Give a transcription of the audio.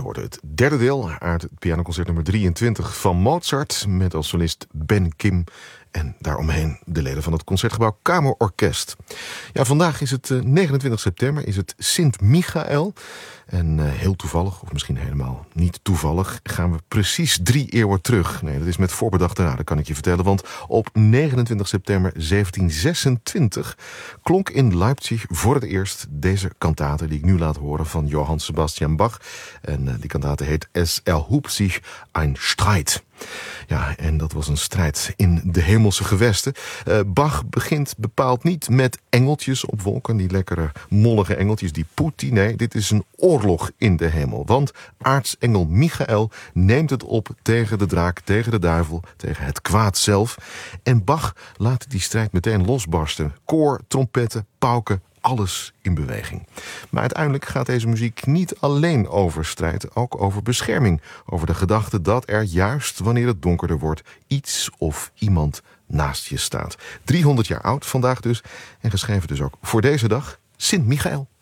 hoorde het derde deel uit het pianoconcert nummer 23 van Mozart, met als solist Ben Kim en daaromheen de leden van het Concertgebouw Kamerorkest. Ja, vandaag is het 29 september, is het Sint Michael. En heel toevallig, of misschien helemaal niet toevallig, gaan we precies 3 eeuwen terug. Nee, dat is met voorbedachte raden, kan ik je vertellen. Want op 29 september 1726 klonk in Leipzig voor het eerst deze kantate die ik nu laat horen van Johann Sebastian Bach. En die kantate heet Es erhob sich ein Streit. Ja, en dat was een strijd in de hemelse gewesten. Bach begint bepaald niet met engeltjes op wolken, die lekkere mollige engeltjes, die poetie. Nee, dit is een oorlog in de hemel. Want aartsengel Michael neemt het op tegen de draak, tegen de duivel, tegen het kwaad zelf. En Bach laat die strijd meteen losbarsten. Koor, trompetten, pauken, alles in beweging. Maar uiteindelijk gaat deze muziek niet alleen over strijd, ook over bescherming. Over de gedachte dat er juist wanneer het donkerder wordt iets of iemand naast je staat. 300 jaar oud vandaag dus en geschreven dus ook voor deze dag, Sint Michael.